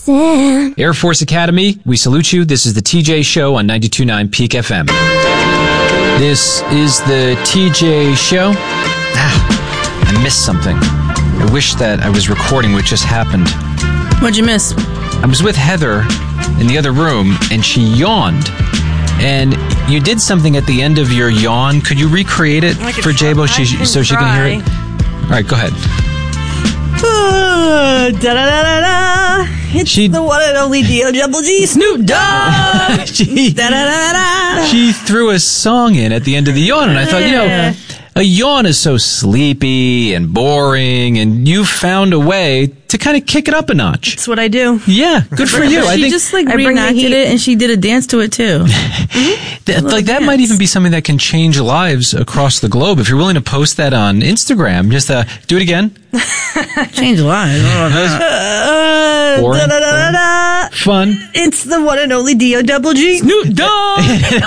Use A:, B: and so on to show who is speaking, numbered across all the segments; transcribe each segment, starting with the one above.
A: Listen.
B: Air Force Academy, we salute you. This is the TJ Show on 92.9 Peak FM. This is the TJ Show. I missed something. I wish that I was recording what just happened.
C: What'd you miss?
B: I was with Heather in the other room, and she yawned. And you did something at the end of your yawn. Could you recreate it for Jabo so she can hear it? All right, go ahead.
C: Da-da-da-da-da. It's the one and only D-O-double-G, Snoop Dogg.
B: She threw a song in at the end of the yawn, and I thought, a yawn is so sleepy and boring, and you found a way to kind of kick it up a notch.
C: That's what I do.
B: Yeah, good for you.
C: She just reenacted it, and she did a dance to it too.
B: That might even be something that can change lives across the globe. If you're willing to post that on Instagram, just do it again.
C: Change lives.
B: Boring. Fun.
C: It's the one and only D-O-double-G, Snoop Dogg.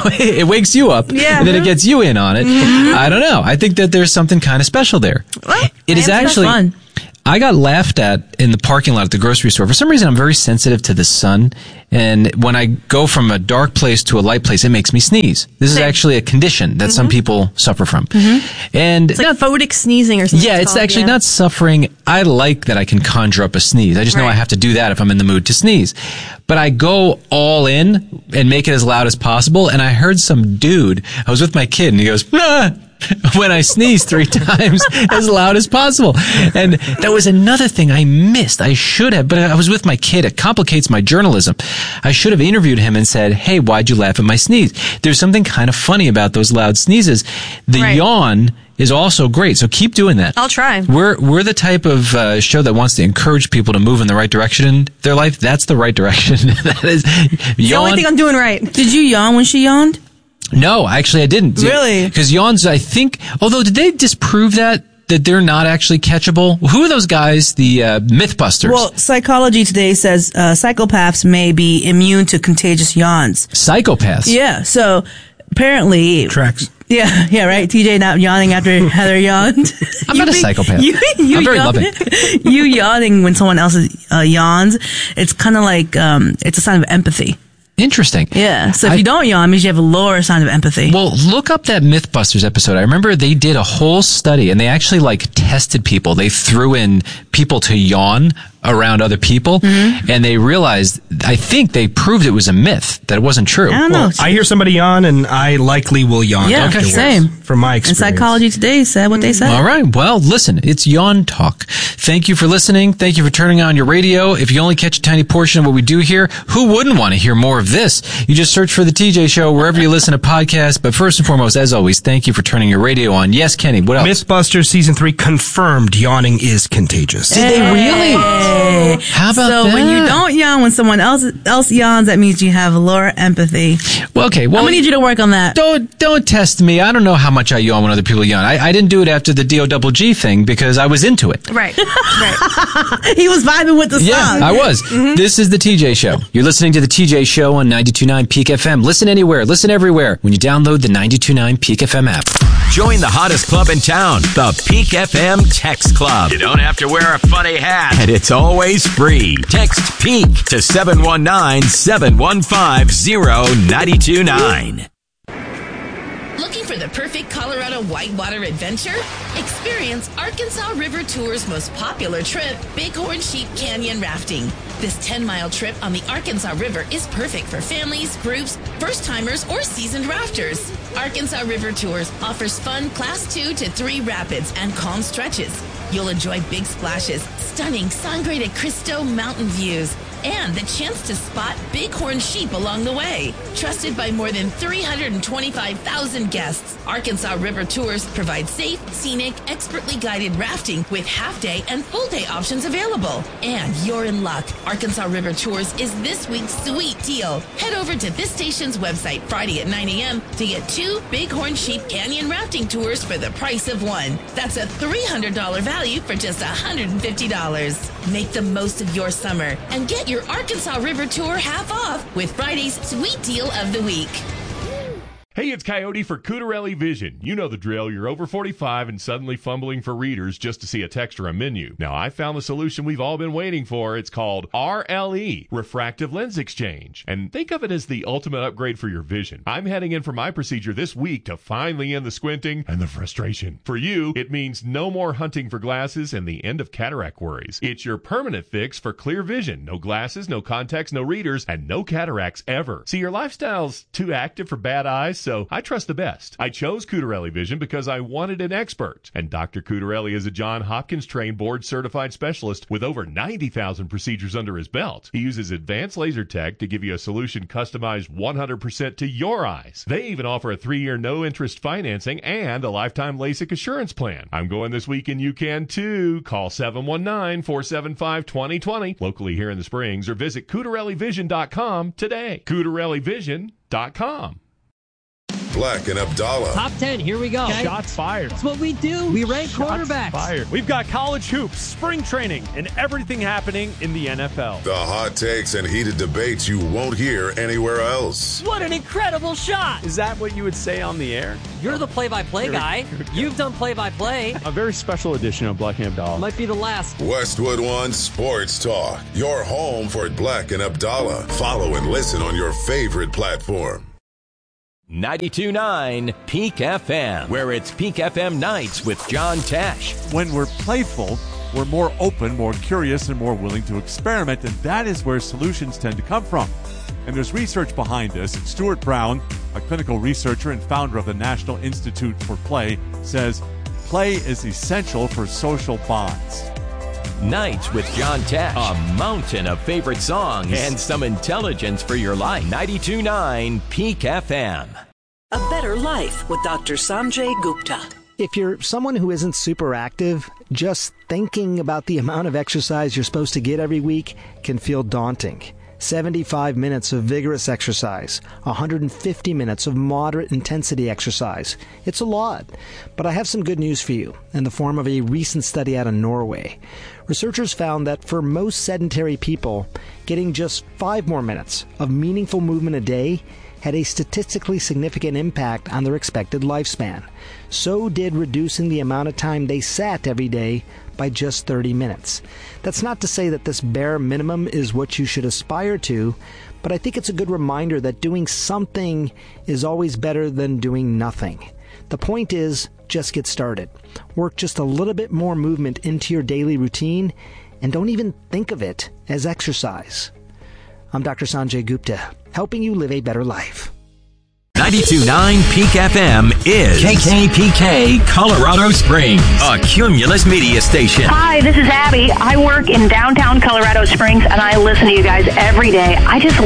B: It wakes you up, and then it gets you in on it. I don't know. I think that there's something kind of special there.
C: Well,
B: it is actually
C: fun.
B: I got laughed at in the parking lot at the grocery store. For some reason, I'm very sensitive to the sun. And when I go from a dark place to a light place, it makes me sneeze. This is actually a condition that some people suffer from. And
D: it's like photic sneezing or something.
B: Yeah, it's actually not suffering. I like that I can conjure up a sneeze. I just know I have to do that if I'm in the mood to sneeze. But I go all in and make it as loud as possible. And I heard some dude, I was with my kid, and he goes, "Ah!" when I sneeze 3 times as loud as possible. And that was another thing I missed. I should have, but I was with my kid. It complicates my journalism. I should have interviewed him and said, "Hey, why'd you laugh at my sneeze?" There's something kind of funny about those loud sneezes. The yawn is also great. So keep doing that.
D: I'll try.
B: We're the type of show that wants to encourage people to move in the right direction in their life. That's the right direction. That is
D: the only thing I'm doing right.
C: Did you yawn when she yawned?
B: No, actually I didn't.
C: Really?
B: Because yawns, I think, although did they disprove that they're not actually catchable? Who are those guys, the Mythbusters?
C: Well, Psychology Today says psychopaths may be immune to contagious yawns.
B: Psychopaths?
C: Yeah, so apparently...
E: Tracks.
C: Yeah, right. TJ not yawning after Heather yawned.
B: I'm not a psychopath. I'm very loving.
C: You yawning when someone else yawns, it's kind of like, it's a sign of empathy.
B: Interesting.
C: Yeah. So if you don't yawn, it means you have a lower sign of empathy.
B: Well, look up that Mythbusters episode. I remember they did a whole study, and they actually tested people. They threw in people to yawn around other people, and they realized, I think they proved it was a myth, that it wasn't true.
C: I don't know.
E: I hear somebody yawn, and I likely will yawn afterwards.
C: Same.
E: From my experience.
C: And Psychology Today said what they said.
B: All right. Well, listen, it's Yawn Talk. Thank you for listening. Thank you for turning on your radio. If you only catch a tiny portion of what we do here, who wouldn't want to hear more of this? You just search for The TJ Show wherever you listen to podcasts. But first and foremost, as always, thank you for turning your radio on. Yes, Kenny, what else?
E: Mythbusters Season 3 confirmed yawning is contagious.
B: Did they really? How about that?
C: So when you don't yawn when someone else yawns, that means you have lower empathy.
B: Well, okay. Well,
C: I'm going to need you to work on that.
B: Don't test me. I don't know how much I yawn when other people yawn. I didn't do it after the D-O-double-G thing because I was into it.
D: Right.
C: He was vibing with the song.
B: Yeah, I was. This is The TJ Show. You're listening to The TJ Show on 92.9 Peak FM. Listen anywhere. Listen everywhere when you download the 92.9 Peak FM app.
F: Join the hottest club in town, the Peak FM Text Club. You don't have to wear a funny hat, and it's always free. Text PEAK to 719-715-0929.
G: Looking for the perfect Colorado whitewater adventure? Experience Arkansas River Tour's most popular trip, Bighorn Sheep Canyon Rafting. This 10-mile trip on the Arkansas River is perfect for families, groups, first-timers, or seasoned rafters. Arkansas River Tours offers fun Class 2 to 3 rapids and calm stretches. You'll enjoy big splashes, stunning sun-graded Cristo mountain views, and the chance to spot bighorn sheep along the way. Trusted by more than 325,000 guests, Arkansas River Tours provide safe, scenic, expertly guided rafting with half-day and full-day options available. And you're in luck. Arkansas River Tours is this week's sweet deal. Head over to this station's website Friday at 9 a.m. to get 2 Bighorn Sheep Canyon rafting tours for the price of one. That's a $300 value for just $150. Make the most of your summer and get your Arkansas River Tour half off with Friday's Sweet Deal of the Week.
A: Hey, it's Coyote for Cutarelli Vision. You know the drill. You're over 45 and suddenly fumbling for readers just to see a text or a menu. Now, I found the solution we've all been waiting for. It's called RLE, Refractive Lens Exchange. And think of it as the ultimate upgrade for your vision. I'm heading in for my procedure this week to finally end the squinting and the frustration. For you, it means no more hunting for glasses and the end of cataract worries. It's your permanent fix for clear vision. No glasses, no contacts, no readers, and no cataracts ever. See, your lifestyle's too active for bad eyes, so I trust the best. I chose Cutarelli Vision because I wanted an expert. And Dr. Cutarelli is a Johns Hopkins trained board certified specialist with over 90,000 procedures under his belt. He uses advanced laser tech to give you a solution customized 100% to your eyes. They even offer a 3-year no interest financing and a lifetime LASIK assurance plan. I'm going this week and you can too. Call 719-475-2020 locally here in the Springs or visit CutarelliVision.com today. CutarelliVision.com.
H: Black and Abdallah.
I: Top 10, here we go.
J: Okay. Shots fired.
I: That's what we do. We rank quarterbacks.
J: Fired. We've got college hoops, spring training, and everything happening in the NFL.
H: The hot takes and heated debates you won't hear anywhere else.
I: What an incredible shot.
J: Is that what you would say on the air?
I: You're the play-by-play guy. You've done play-by-play.
J: A very special edition of Black and Abdallah.
I: Might be the last.
H: Westwood One Sports Talk. Your home for Black and Abdallah. Follow and listen on your favorite platform.
F: 92.9 Peak FM, where it's Peak FM Nights with John Tesh.
K: When we're playful, we're more open, more curious, and more willing to experiment, and that is where solutions tend to come from. And there's research behind this, and Stuart Brown, a clinical researcher and founder of the National Institute for Play, says play is essential for social bonds.
F: Nights with John Tesh. A mountain of favorite songs and some intelligence for your life. 92.9 Peak FM.
L: A Better Life with Dr. Sanjay Gupta.
M: If you're someone who isn't super active, just thinking about the amount of exercise you're supposed to get every week can feel daunting. 75 minutes of vigorous exercise, 150 minutes of moderate intensity exercise. It's a lot. But I have some good news for you in the form of a recent study out of Norway. Researchers found that for most sedentary people, getting just 5 more minutes of meaningful movement a day had a statistically significant impact on their expected lifespan. So did reducing the amount of time they sat every day by just 30 minutes. That's not to say that this bare minimum is what you should aspire to, but I think it's a good reminder that doing something is always better than doing nothing. The point is, just get started. Work just a little bit more movement into your daily routine, and don't even think of it as exercise. I'm Dr. Sanjay Gupta, helping you live a better life.
F: 92.9 Peak FM is KKPK Colorado Springs, a Cumulus media station.
N: Hi, this is Abby. I work in downtown Colorado Springs, and I listen to you guys every day. I just